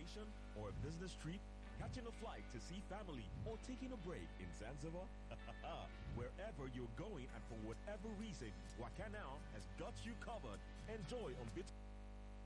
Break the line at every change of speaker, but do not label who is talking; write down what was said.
vacation or a business trip, catching a flight to see family, or taking a break in Zanzibar? Wherever you're going and for whatever reason, Wakanow has got you covered. Enjoy on Bit.